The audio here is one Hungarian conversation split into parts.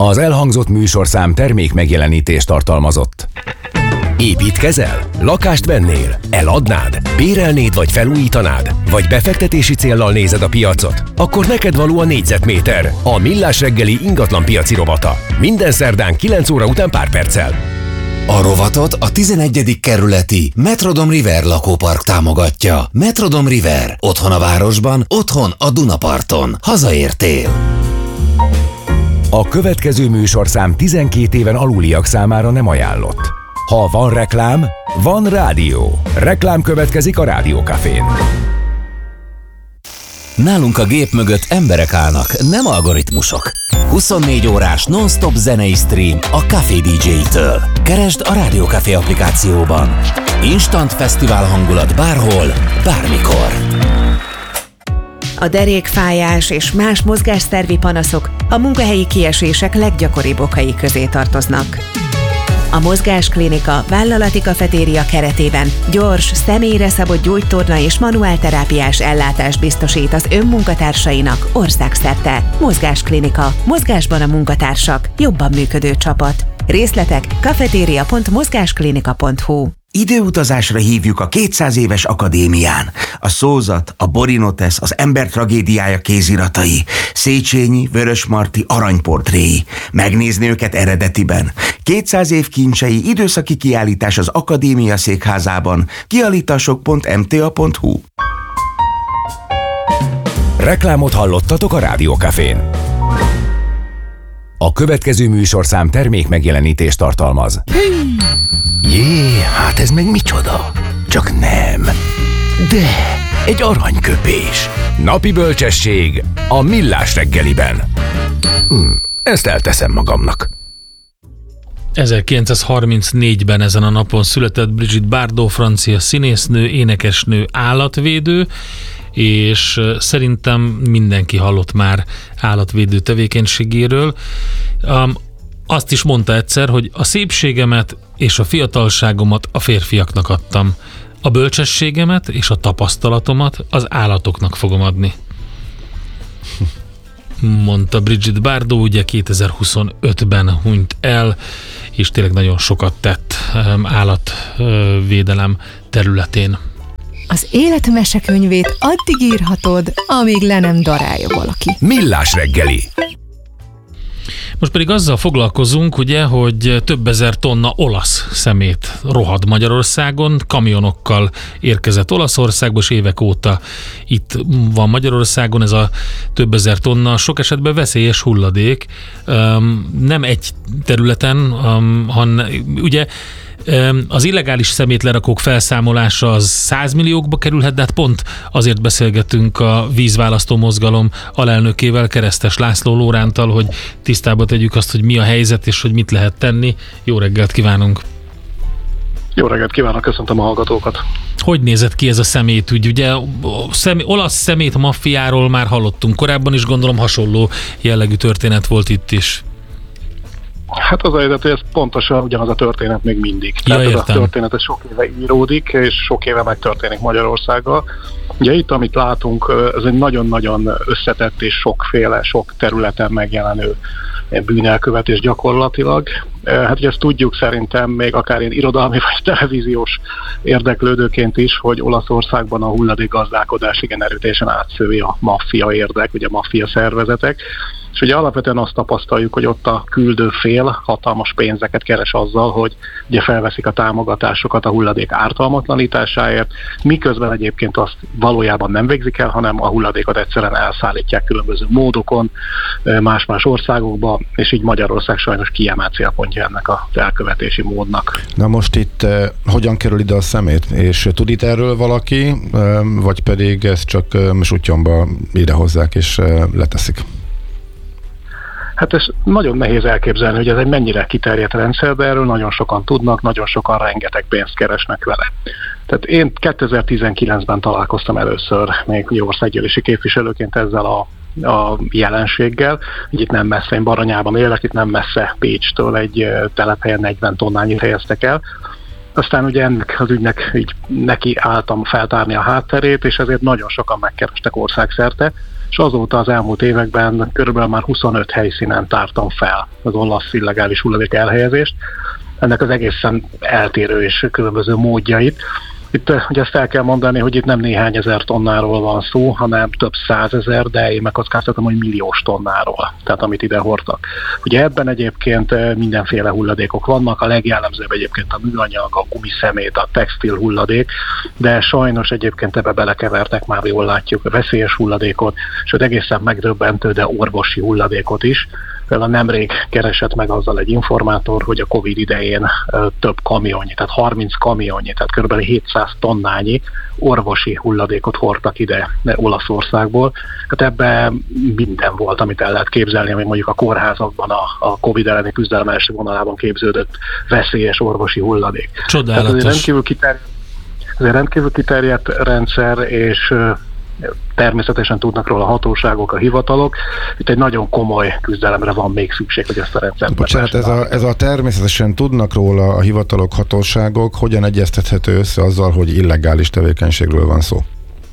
Az elhangzott műsorszám termék megjelenítést tartalmazott. Építkezel? Lakást vennél? Eladnád? Bérelnéd vagy felújítanád? Vagy befektetési céllal nézed a piacot? Akkor neked való a négyzetméter, a Millás reggeli ingatlanpiaci rovata. Minden szerdán 9 óra után pár perccel. A rovatot a 11. kerületi Metrodom River lakópark támogatja. Metrodom River. Otthon a városban, otthon a Dunaparton. Hazaértél! A következő műsorszám 12 éven aluliak számára nem ajánlott. Ha van reklám, van rádió. Reklám következik a Rádiókafén. Nálunk a gép mögött emberek állnak, nem algoritmusok. 24 órás non-stop zenei stream a Café DJ-től. Keresd a Rádiókafé applikációban. Instant fesztivál hangulat bárhol, bármikor. A derékfájás és más mozgásszervi panaszok a munkahelyi kiesések leggyakoribb okai közé tartoznak. A Mozgásklinika vállalati kafetéria keretében gyors, személyre szabott gyógytorna és manuálterápiás ellátást biztosít az önmunkatársainak országszerte. Mozgásklinika. Mozgásban a munkatársak. Jobban működő csapat. Részletek kafeteria.mozgásklinika.hu. Időutazásra hívjuk a 200 éves akadémián. A Szózat, a Borinotesz, az ember tragédiája kéziratai, Széchenyi, Vörösmarty aranyportréi. Megnézni őket eredetiben. 200 év kincsei időszaki kiállítás az Akadémia székházában. Kiállítások.mta.hu. Reklámot hallottatok a Rádiókafén. A következő műsorszám termék megjelenítést tartalmaz. Jé, hát ez meg micsoda? Csak nem. De, egy aranyköpés. Napi bölcsesség a Millás reggeliben. Ezt elteszem magamnak. 1934-ben ezen a napon született Brigitte Bardot, francia színésznő, énekesnő, állatvédő, és szerintem mindenki hallott már állatvédő tevékenységéről. Azt is mondta egyszer, hogy a szépségemet és a fiatalságomat a férfiaknak adtam. A bölcsességemet és a tapasztalatomat az állatoknak fogom adni. Mondta Brigitte Bardot, ugye 2025-ben hunyt el, és tényleg nagyon sokat tett állatvédelem területén. Az élet mesekönyvét addig írhatod, amíg le nem darálja valaki. Millás reggeli. Most pedig azzal foglalkozunk, ugye, hogy több ezer tonna olasz szemét rohad Magyarországon, kamionokkal érkezett Olaszországba, és évek óta itt van Magyarországon ez a több ezer tonna, sok esetben veszélyes hulladék, nem egy területen, hanem ugye az illegális szemétlerakók felszámolása az 100 milliókba kerülhet, de hát pont azért beszélgetünk a Vízválasztó Mozgalom alelnökével, Keresztes László Lóránttal, hogy tisztába tegyük azt, hogy mi a helyzet és hogy mit lehet tenni. Jó reggelt kívánunk! Jó reggelt kívánok, köszöntöm a hallgatókat! Hogy nézett ki ez a szemétügy? Ugye olasz szemét maffiáról már hallottunk korábban is, gondolom hasonló jellegű történet volt itt is. Hát az a helyzet, hogy ez pontosan ugyanaz a történet még mindig. Ja, tehát ez értem. a történet ez sok éve íródik, és sok éve megtörténik Magyarországgal. Ugye itt, amit látunk, ez egy nagyon-nagyon összetett és sokféle, sok területen megjelenő bűnelkövetés gyakorlatilag. Hát ugye ezt tudjuk szerintem még akár ilyen irodalmi vagy televíziós érdeklődőként is, hogy Olaszországban a hulladékgazdálkodás igen erőteljesen átszövi a maffia érdek, ugye a maffia szervezetek. És ugye alapvetően azt tapasztaljuk, hogy ott a küldő fél hatalmas pénzeket keres azzal, hogy ugye felveszik a támogatásokat a hulladék ártalmatlanításáért, miközben egyébként azt valójában nem végzik el, hanem a hulladékot egyszerűen elszállítják különböző módokon más-más országokba, és így Magyarország sajnos kiemelt célpontja ennek az elkövetési módnak. Na most itt hogyan kerül ide a szemét? És tud itt erről valaki, vagy pedig ezt csak sutyomba idehozzák és leteszik? Hát ez nagyon nehéz elképzelni, hogy ez egy mennyire kiterjedt rendszer, de erről nagyon sokan tudnak, nagyon sokan rengeteg pénzt keresnek vele. Tehát én 2019-ben találkoztam először még országgyűlési képviselőként ezzel a jelenséggel. Itt nem messze, én Baranyában élek, itt nem messze Pécstől egy telephelyen 40 tonnányit helyeztek el. Aztán ugye ennek az ügynek így neki álltam feltárni a hátterét, és ezért nagyon sokan megkerestek országszerte. és azóta az elmúlt években körülbelül már 25 helyszínen tártam fel az olasz illegális hulladék elhelyezést, ennek az egészen eltérő és különböző módjait. Itt ugye ezt el kell mondani, hogy itt nem néhány ezer tonnáról van szó, hanem több százezer, de én megkockáztatom, hogy milliós tonnáról, tehát amit ide hordtak. Ugye ebben egyébként mindenféle hulladékok vannak, a legjellemzőbb egyébként a műanyag, a gumiszemét, a textil hulladék, de sajnos egyébként ebbe belekevertek, már jól látjuk, a veszélyes hulladékot, sőt egészen megdöbbentő, de orvosi hulladékot is. Például nemrég keresett meg azzal egy informátor, hogy a Covid idején több kamionnyi, tehát 30 kamionnyi, tehát kb. 700 tonnányi orvosi hulladékot hordtak ide Olaszországból. Hát ebben minden volt, amit el lehet képzelni, ami mondjuk a kórházakban a Covid elleni küzdelem első vonalában képződött veszélyes orvosi hulladék. Csodálatos. Ez egy rendkívül kiterjedt rendszer, és természetesen tudnak róla a hatóságok, a hivatalok. Itt egy nagyon komoly küzdelemre van még szükség, hogy ezt a rendszert... Bocsánat, ez a természetesen tudnak róla a hivatalok, hatóságok, hogyan egyeztethető össze azzal, hogy illegális tevékenységről van szó?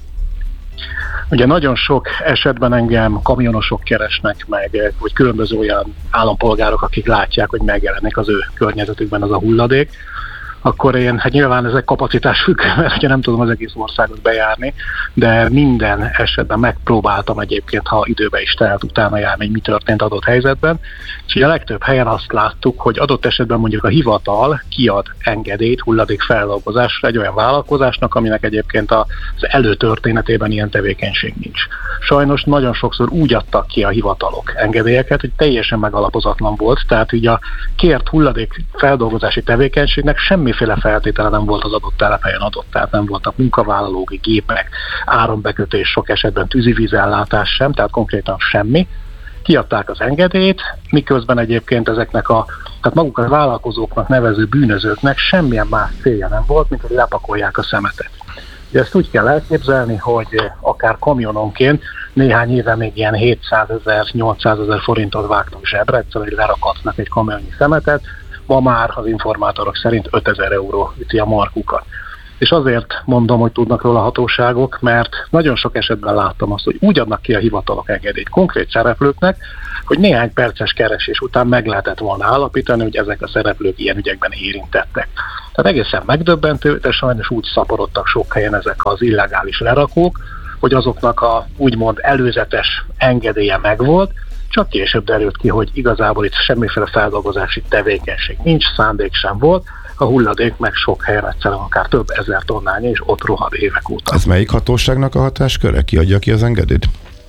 Ugye nagyon sok esetben engem kamionosok keresnek meg, vagy különböző olyan állampolgárok, akik látják, hogy megjelenik az ő környezetükben az a hulladék, akkor én, hát nyilván ezek kapacitás függő, mert ugye nem tudom az egész országot bejárni, de minden esetben megpróbáltam egyébként, ha időbe is telt utána járni, hogy mi történt adott helyzetben. És ugye a legtöbb helyen azt láttuk, hogy adott esetben mondjuk a hivatal kiad engedélyt hulladékfeldolgozásra egy olyan vállalkozásnak, aminek egyébként az előtörténetében ilyen tevékenység nincs. Sajnos nagyon sokszor úgy adtak ki a hivatalok engedélyeket, hogy teljesen megalapozatlan volt, tehát így a kért hulladékfeldolgozási tevékenységnek semmiféle feltétele nem volt az adott telephelyen adott, tehát nem voltak munkavállalók, gépek, árambekötés, sok esetben tűzivízellátás sem, tehát konkrétan semmi. Kiadták az engedélyt, miközben egyébként ezeknek tehát magukat a vállalkozóknak nevező bűnözőknek semmilyen más célja nem volt, mint hogy lepakolják a szemetet. Ugye ezt úgy kell elképzelni, hogy akár kamiononként néhány éve még ilyen 700 000, 800 000 forintot vágtunk zsebre, egyszerűen lerakatnak egy kamionnyi szemetet, ma már az informátorok szerint 5000 euró üti a markukat. És azért mondom, hogy tudnak róla a hatóságok, mert nagyon sok esetben láttam azt, hogy úgy adnak ki a hivatalok engedélyt konkrét szereplőknek, hogy néhány perces keresés után meg lehetett volna állapítani, hogy ezek a szereplők ilyen ügyekben érintettek. Tehát egészen megdöbbentő, de sajnos úgy szaporodtak sok helyen ezek az illegális lerakók, hogy azoknak a úgymond előzetes engedélye megvolt, csak később derült ki, hogy igazából itt semmiféle feldolgozási tevékenység nincs, szándék sem volt, a hulladék meg sok helyen egyszerűen akár több ezer tonnányi, és ott rohad évek óta. Ez melyik hatóságnak a hatásköre? Ki adja ki az engedélyt?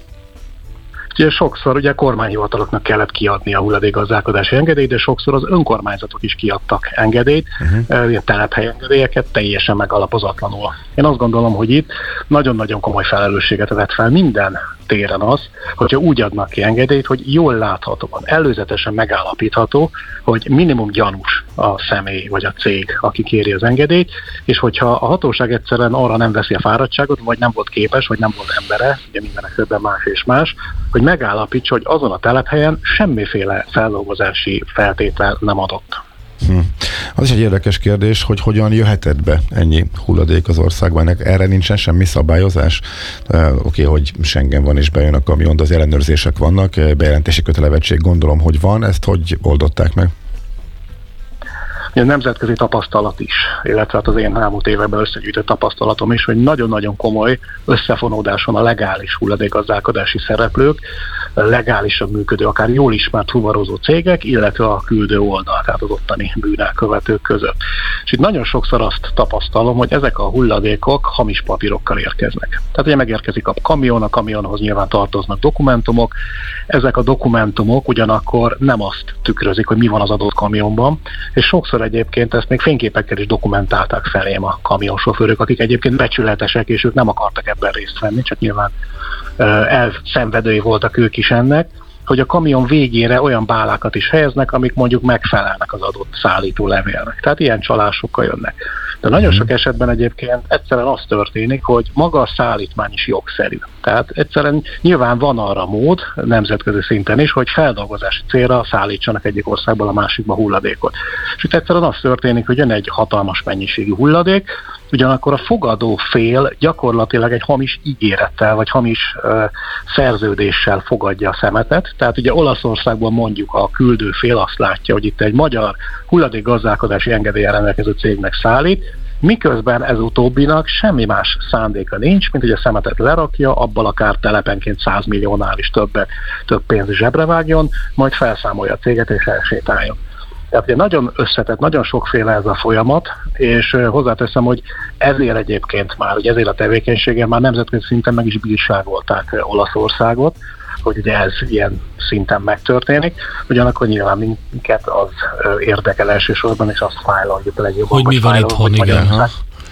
Ugye sokszor ugye kormányhivataloknak kellett kiadni a hulladékgazdálkodási engedélyt, de sokszor az önkormányzatok is kiadtak engedélyt, ilyen telephely engedélyeket teljesen megalapozatlanul. Én azt gondolom, hogy itt nagyon-nagyon komoly felelősséget vett fel minden téren az, hogyha úgy adnak ki engedélyt, hogy jól láthatóan, előzetesen megállapítható, hogy minimum gyanús a személy vagy a cég, aki kéri az engedélyt, és hogyha a hatóság egyszerűen arra nem veszi a fáradtságot, vagy nem volt képes, vagy nem volt embere, ugye minden esetben más és más, hogy megállapítsa, hogy azon a telephelyen semmiféle feldolgozási feltétel nem adott. Az is egy érdekes kérdés, hogy hogyan jöhetett be ennyi hulladék az országban. Erre nincsen semmi szabályozás. Oké, hogy Schengen van és bejön a kamion, de az ellenőrzések vannak, bejelentési kötelezettség gondolom, hogy van. Ezt hogy oldották meg? A nemzetközi tapasztalat is, illetve hát az én elmúlt években összegyűjtött tapasztalatom is, hogy nagyon-nagyon komoly összefonódás van a legális hulladékgazdálkodási szereplők, legálisan működő, akár jól ismert fuvarozó cégek, illetve a küldő oldal, tehát az ottani bűnelkövetők között. És itt nagyon sokszor azt tapasztalom, hogy ezek a hulladékok hamis papírokkal érkeznek. Tehát ugye megérkezik a kamionhoz nyilván tartoznak dokumentumok, ezek a dokumentumok ugyanakkor nem azt tükrözik, hogy mi van az adott kamionban, és sokszor egyébként ezt még fényképekkel is dokumentálták felém a kamionsofőrök, akik egyébként becsületesek, és ők nem akartak ebben részt venni, csak nyilván elszenvedői voltak ők is ennek, hogy a kamion végére olyan bálákat is helyeznek, amik mondjuk megfelelnek az adott szállító levélnek. Tehát ilyen csalásokkal jönnek. De nagyon sok esetben egyébként egyszerűen az történik, hogy maga a szállítmány is jogszerű. Tehát egyszerűen nyilván van arra mód, nemzetközi szinten is, hogy feldolgozási célra szállítsanak egyik országból a másikba hulladékot. És itt egyszerűen az történik, hogy jön egy hatalmas mennyiségű hulladék, Ugyanakkor a fogadó fél gyakorlatilag egy hamis ígérettel, vagy hamis szerződéssel fogadja a szemetet. Tehát ugye Olaszországban mondjuk a küldő fél azt látja, hogy itt egy magyar hulladékgazdálkodási engedéllyel rendelkező cégnek szállít, miközben ez utóbbinak semmi más szándéka nincs, mint hogy a szemetet lerakja, abban akár telepenként 100 milliónál is több pénz zsebre vágjon, majd felszámolja a céget és elsétáljon. Tehát ugye nagyon összetett, nagyon sokféle ez a folyamat, és hozzáteszem, hogy ezért egyébként már, hogy ezért a tevékenységgel már nemzetközi szinten meg is bírságolták Olaszországot, hogy ugye ez ilyen szinten megtörténik, ugyanakkor nyilván minket az érdekel elsősorban, és az fájlaljuk legjobban. Hogy mi van itthon, igen.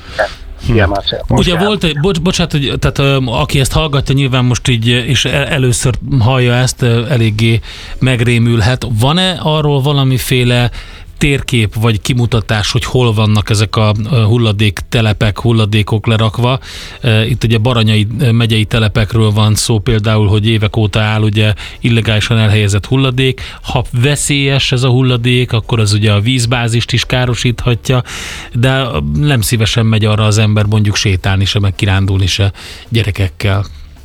Ugye volt egy, bocsánat, hogy, tehát aki ezt hallgatja, nyilván most így, és először hallja ezt, eléggé megrémülhet. Van-e arról valamiféle térkép vagy kimutatás, hogy hol vannak ezek a hulladéktelepek, hulladékok lerakva? Itt ugye Baranyai megyei telepekről van szó például, hogy évek óta áll ugye illegálisan elhelyezett hulladék. Ha veszélyes ez a hulladék, akkor az ugye a vízbázist is károsíthatja, de nem szívesen megy arra az ember mondjuk sétálni se, meg kirándulni se gyerekekkel.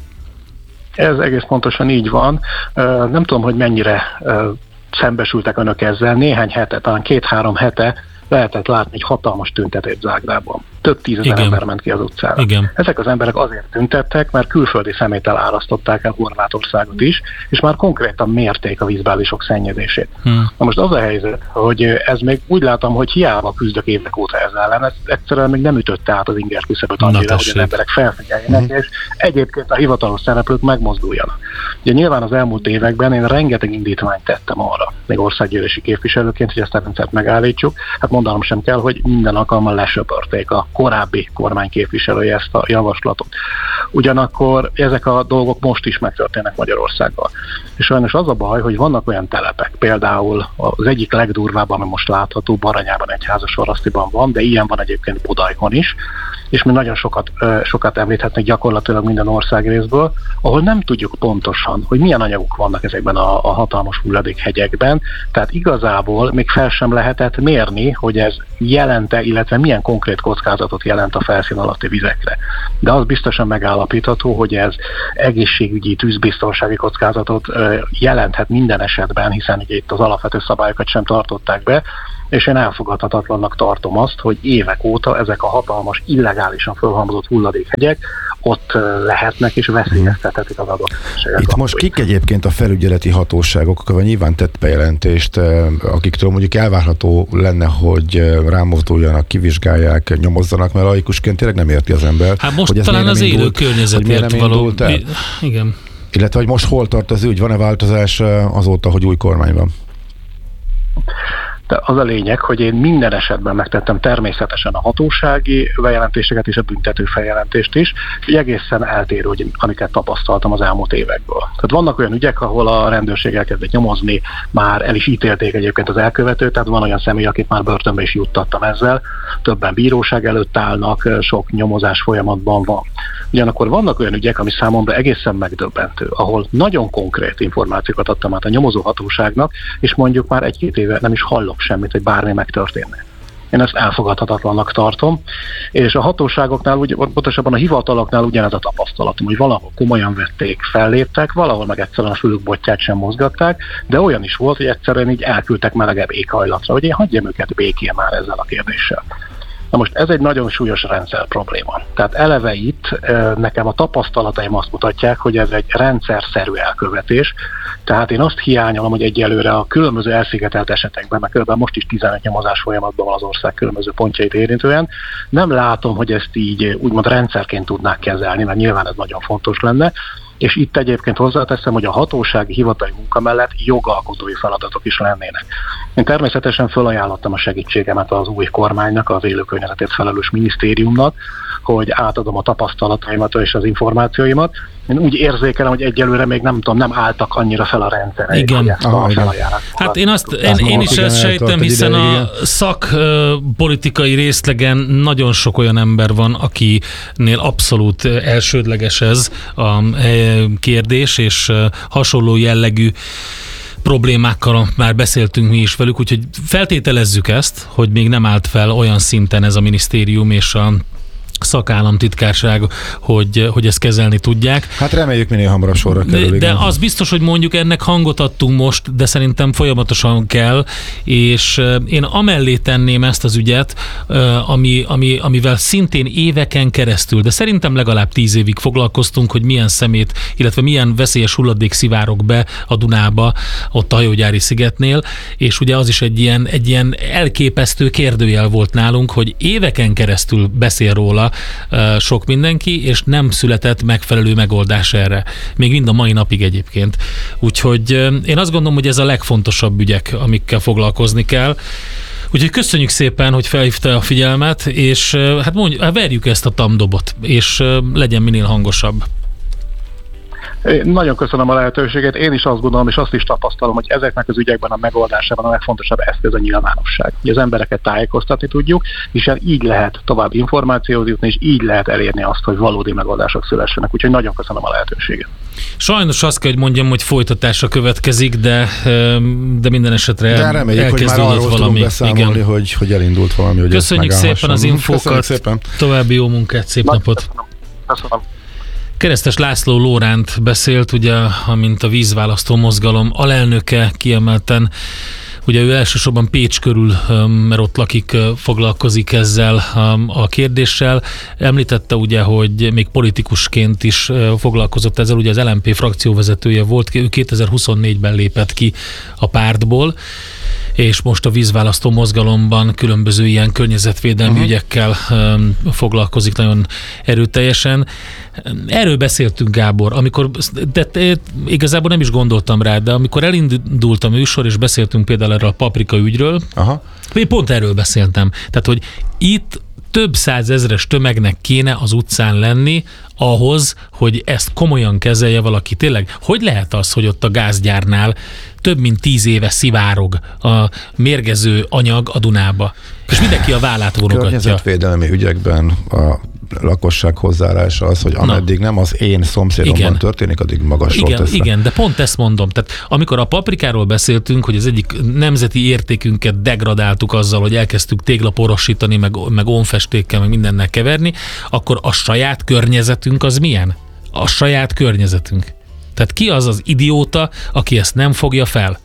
Ez egész pontosan így van. Nem tudom, hogy mennyire szembesültek önök ezzel. Néhány hete, talán 2-3 hete lehetett látni egy hatalmas tüntetést Zágrában. Több tízezer ember ment ki az utcára. Igen. Ezek az emberek azért tüntettek, mert külföldi szeméttel árasztották el Horvátországot is, és már konkrétan mérték a vízbázisok szennyezését. Na most az a helyzet, hogy ez még úgy látom, hogy hiába küzdök évek óta ezzel ellen, ez egyszerűen még nem ütötte át az inger küszöböt annyira, hogy az emberek felfigyeljenek, és egyébként a hivatalos szereplők megmozduljanak. Ugye nyilván az elmúlt években én rengeteg indítványt tettem arra, még országgyűlési képviselőként, hogy ezt a rendszert megállítsuk. Hát mondanom sem kell, hogy minden alkalommal lesöpörték a korábbi kormányképviselője ezt a javaslatot. Ugyanakkor ezek a dolgok most is megtörténnek Magyarországgal. És sajnos az a baj, hogy vannak olyan telepek, például az egyik legdurvább, ami most látható, Baranyában, Egyházasvarasztiban van, de ilyen van egyébként Budaikon is, és mi nagyon sokat említhetnek gyakorlatilag minden országrészből, ahol nem tudjuk pontosan, hogy milyen anyagok vannak ezekben a hatalmas hulladékhegyekben, tehát igazából még fel sem lehetett mérni, hogy ez jelente, illetve milyen konkrét kockázatot jelent a felszín alatti vizekre. De az biztosan megállapítható, hogy ez egészségügyi, tűzbiztonsági kockázatot jelenthet minden esetben, hiszen ugye itt az alapvető szabályokat sem tartották be, és én elfogadhatatlannak tartom azt, hogy évek óta ezek a hatalmas, illegálisan fölhalmozott hulladékhegyek ott lehetnek és veszélyeztethetik az adott helységek. Itt most kik egyébként a felügyeleti hatóságok, akkor nyilván tett bejelentést, akiktől mondjuk elvárható lenne, hogy rámozduljanak, kivizsgálják, nyomozzanak, mert laikusként tényleg nem érti az ember. Hát most hogy talán az élő környezetért való. Igen. Illetve, hogy most hol tart az ügy, van-e változás azóta, hogy új kormány van? De az a lényeg, hogy én minden esetben megtettem természetesen a hatósági bejelentéseket és a büntető feljelentést is, és egészen eltérő, hogy amiket tapasztaltam az elmúlt évekből. Tehát vannak olyan ügyek, ahol a rendőrség elkezdett nyomozni, már el is ítélték egyébként az elkövetőt, tehát van olyan személy, akit már börtönbe is juttattam ezzel, többen bíróság előtt állnak, sok nyomozás folyamatban van. Ugyanakkor vannak olyan ügyek, ami számomra egészen megdöbbentő, ahol nagyon konkrét információkat adtam át a nyomozó hatóságnak, és mondjuk már 1-2 éve nem is hallok semmit, hogy bármi megtörténne. Én ezt elfogadhatatlannak tartom, és a hatóságoknál, pontosabban a hivataloknál ugyanez a tapasztalatom, hogy valahol komolyan vették, felléptek, valahol meg egyszerűen a fülük botját sem mozgatták, de olyan is volt, hogy egyszerűen így elküldtek melegebb éghajlatra, hogy én hagyjam őket békén már ezzel a kérdéssel. Na most ez egy nagyon súlyos rendszer probléma. Tehát eleve itt nekem a tapasztalataim azt mutatják, hogy ez egy rendszerszerű elkövetés. Tehát én azt hiányolom, hogy egyelőre a különböző elszigetelt esetekben, mert kb. Most is 15 nyomozás folyamatban van az ország különböző pontjait érintően, nem látom, hogy ezt így úgymond rendszerként tudnák kezelni, mert nyilván ez nagyon fontos lenne. És itt egyébként hozzáteszem, hogy a hatósági hivatali munka mellett jogalkotói feladatok is lennének. Én természetesen felajánlottam a segítségemet az új kormánynak, az élőkörnyezetért felelős minisztériumnak, hogy átadom a tapasztalataimat és az információimat. Én úgy érzékelem, hogy egyelőre még nem álltak annyira fel a rendszerre. Igen. Hát én is ezt sejtem, hiszen a szakpolitikai részlegen nagyon sok olyan ember van, akinél abszolút elsődleges ez a kérdés, és hasonló jellegű problémákkal már beszéltünk mi is velük, úgyhogy feltételezzük ezt, hogy még nem állt fel olyan szinten ez a minisztérium és a szakállamtitkárság, hogy ezt kezelni tudják. Hát reméljük minél hamarabb sorra kerül. De az biztos, hogy mondjuk ennek hangot adtunk most, de szerintem folyamatosan kell, és én amellé tenném ezt az ügyet, amivel szintén éveken keresztül, de szerintem legalább 10 évig foglalkoztunk, hogy milyen szemét, illetve milyen veszélyes hulladék szivárog be a Dunába, ott a hajógyári szigetnél, és ugye az is egy ilyen elképesztő kérdőjel volt nálunk, hogy éveken keresztül beszél róla sok mindenki, és nem született megfelelő megoldás erre. Még mind a mai napig egyébként. Úgyhogy én azt gondolom, hogy ez a legfontosabb ügyek, amikkel foglalkozni kell. Úgyhogy köszönjük szépen, hogy felhívta a figyelmet, és hát verjük ezt a tamdobot, és legyen minél hangosabb. Én nagyon köszönöm a lehetőséget. Én is azt gondolom, és azt is tapasztalom, hogy ezeknek az ügyekben a megoldásában a legfontosabb eszköz a nyilvánosság. Hogy az embereket tájékoztatni tudjuk, és így lehet tovább információhoz jutni, és így lehet elérni azt, hogy valódi megoldások szülessenek. Úgyhogy nagyon köszönöm a lehetőséget. Sajnos azt kell, hogy mondjam, hogy folytatásra következik, de minden esetre de reméljük, hogy már arról tudunk beszámolni, hogy elindult valami. Hogy köszönjük szépen az infókat, további jó munkát, szép napot! Köszönöm. Keresztes László Lóránt beszélt, ugye, amint a vízválasztó mozgalom alelnöke, kiemelten, ugye ő elsősorban Pécs körül, mert ott lakik, foglalkozik ezzel a kérdéssel. Említette ugye, hogy még politikusként is foglalkozott ezzel, ugye az LMP frakcióvezetője volt, ő 2024-ben lépett ki a pártból, és most a vízválasztó mozgalomban különböző ilyen környezetvédelmi ügyekkel foglalkozik nagyon erőteljesen. Erről beszéltünk, Gábor, de igazából nem is gondoltam rá, de amikor elindult a műsor, és beszéltünk például erről a paprika ügyről, én pont erről beszéltem. Tehát, hogy itt több százezres tömegnek kéne az utcán lenni ahhoz, hogy ezt komolyan kezelje valaki. Tényleg, hogy lehet az, hogy ott a gázgyárnál több mint 10 éve szivárog a mérgező anyag a Dunába, és mindenki a vállát vonogatja. Környezetvédelmi ügyekben a lakosság hozzáállása az, hogy ameddig nem az én szomszédomban történik, addig magasról teszem. Igen, de pont ezt mondom. Tehát amikor a paprikáról beszéltünk, hogy az egyik nemzeti értékünket degradáltuk azzal, hogy elkezdtük téglaporosítani, meg ónfestékkel, meg mindennel keverni, akkor a saját környezetünk az milyen? A saját környezetünk. Tehát ki az az idióta, aki ezt nem fogja fel?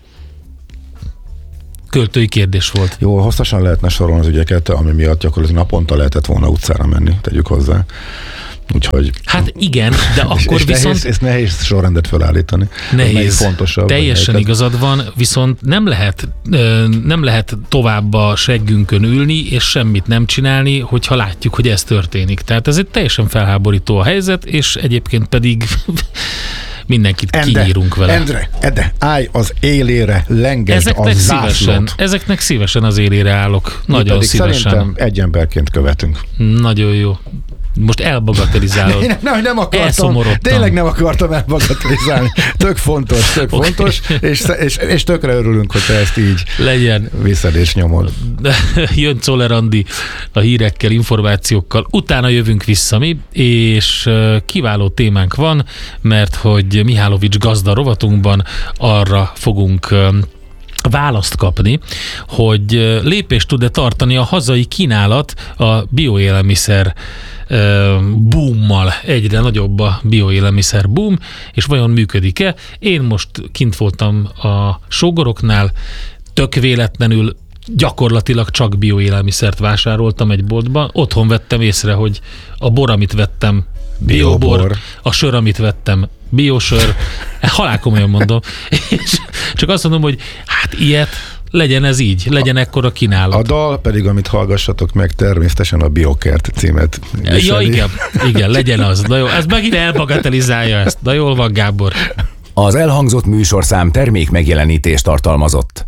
Költői kérdés volt. Jó, hosszasan lehetne sorolni az ügyeket, ami miatt gyakorlatilag naponta lehetett volna utcára menni, tegyük hozzá. Úgyhogy... Hát igen, de akkor viszont... Ez nehéz sorrendet felállítani. Nehéz. Fontosabb. Teljesen igazad van, viszont nem lehet tovább a seggünkön ülni, és semmit nem csinálni, hogyha látjuk, hogy ez történik. Tehát ez egy teljesen felháborító a helyzet, és egyébként pedig... mindenkit kinyírunk vele. Endre, állj az élére, lengesd a zászlót. Ezeknek szívesen az élére állok. Nagyon szívesen. Szerintem egy emberként követünk. Nagyon jó. Most elbagatelizálod. Nem akartam. Tényleg nem akartam elbagatelizálni. Tök fontos, és tökre örülünk, hogy te ezt így legyen. Viszed és nyomod. Jön Czoller Andi a hírekkel, információkkal. Utána jövünk vissza mi, és kiváló témánk van, mert hogy Mihálovics gazda rovatunkban arra fogunk választ kapni, hogy lépést tud-e tartani a hazai kínálat a bioélelmiszer boommal. Egyre nagyobb a bioélelmiszer boom, és vajon működik-e? Én most kint voltam a sógoroknál, tök véletlenül gyakorlatilag csak bioélelmiszert vásároltam egy boltban. Otthon vettem észre, hogy a bor, amit vettem, biobor, a sör, amit vettem, biosör, halálkomolyan mondom, és csak azt mondom, hogy hát ilyet legyen ez így, legyen ekkora kínálat. A dal pedig, amit hallgassatok meg, természetesen a Biokert címet viseli. Ja, igen, legyen az. Na jó, ez megint elbagatelizálja ezt. Na jól van, Gábor. Az elhangzott műsorszám termék megjelenítést tartalmazott.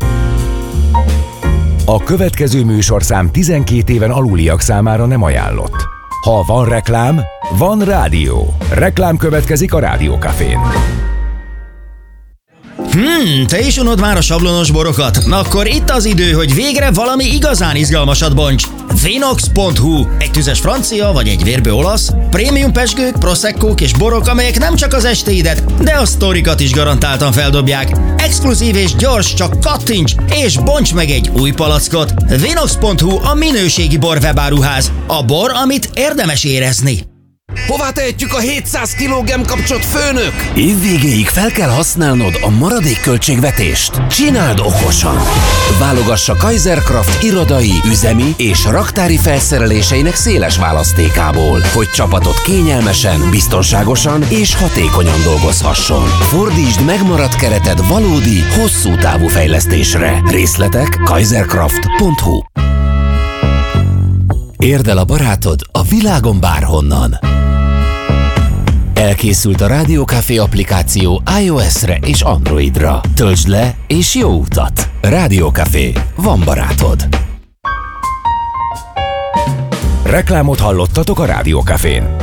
A következő műsorszám 12 éven aluliak számára nem ajánlott. Ha van reklám, van rádió. Reklám következik a Rádió Cafén. Te is unod már a sablonos borokat? Na akkor itt az idő, hogy végre valami igazán izgalmasat bonts. Vinox.hu, egy tüzes francia vagy egy vérbő olasz, prémium pezsgők, proseccók és borok, amelyek nem csak az estéidet, de a sztorikat is garantáltan feldobják. Exkluzív és gyors, csak kattints és bonts meg egy új palackot. Vinox.hu a minőségi bor webáruház. A bor, amit érdemes érezni. Hová tehetjük a 700 kg kapcsot, főnök? Évvégéig fel kell használnod a maradék költségvetést. Csináld okosan! Válogass a Kaiserkraft irodai, üzemi és raktári felszereléseinek széles választékából, hogy csapatod kényelmesen, biztonságosan és hatékonyan dolgozhasson. Fordítsd megmaradt kereted valódi, hosszú távú fejlesztésre. Részletek kaiserkraft.hu. Érd el a barátod a világon bárhonnan. Elkészült a Rádió Café applikáció iOS-re és Androidra. Töltsd le és jó utat! Rádió Café. Van barátod. Reklámot hallottatok a Rádió Cafén.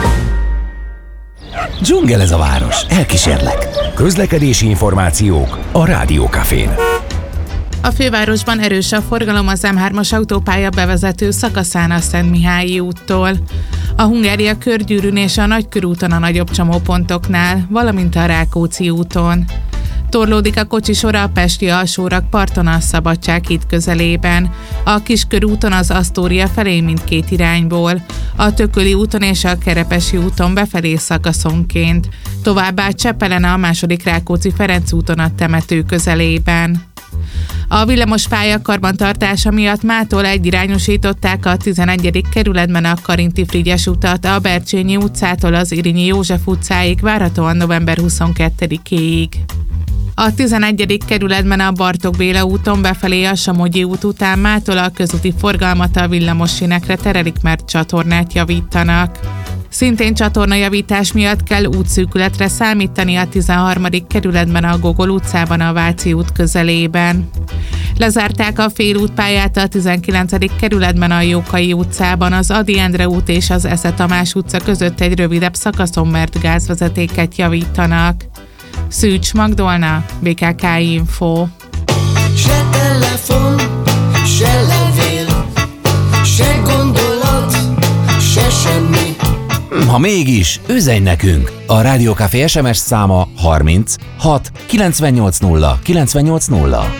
Dzsungel ez a város. Elkísérlek. Közlekedési információk a Rádió Cafén. A fővárosban erős a forgalom az M3-as autópálya bevezető szakaszán a Szentmihályi úttól. A Hungária körgyűrűn és a Nagykörúton a nagyobb csomópontoknál, valamint a Rákóczi úton. Torlódik a kocsisor a Pesti alsórakparton a Szabadság híd közelében, a Kiskörúton az Asztória felé mindkét irányból, a Tököli úton és a Kerepesi úton befelé szakaszonként, továbbá Csepelen a második Rákóczi-Ferenc úton a temető közelében. A villamospálya karbantartása miatt mától egyirányosították a 11. kerületben a Karinti Frigyes utat a Bercsényi utcától az Irinyi József utcáig várhatóan november 22-éig. A 11. kerületben a Bartók Béla úton befelé a Somogyi út után mától a közúti forgalmat a villamossínekre terelik, mert csatornát javítanak. Szintén csatornajavítás miatt kell útszűkületre számítani a 13. kerületben a Gogol utcában a Váci út közelében. Lezárták a félútpályát a 19. kerületben a Jókai utcában, az Ady Endre út és az Esze Tamás utca között egy rövidebb szakaszon, mert gázvezetéket javítanak. Szűcs Magdolna, BKK Info. Se telefon, se levél, se gondolat, se semmi. Ha mégis, üzenj nekünk! A Rádió Café SMS száma 30 6 980 980.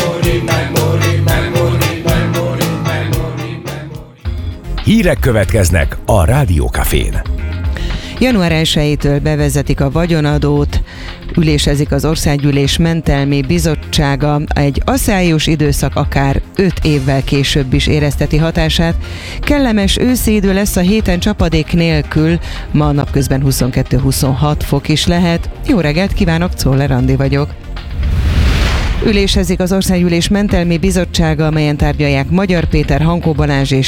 Hírek következnek a Rádió Cafén. Január 1-től bevezetik a vagyonadót, ülésezik az Országgyűlés Mentelmi Bizottsága, egy aszályos időszak akár 5 évvel később is érezteti hatását. Kellemes őszi idő lesz a héten csapadék nélkül, ma napközben 22-26 fok is lehet. Jó reggelt kívánok, Czoller Andi vagyok. Ülésezik az Országgyűlés Mentelmi Bizottsága, amelyen tárgyalják Magyar Péter, Hankó Balázs és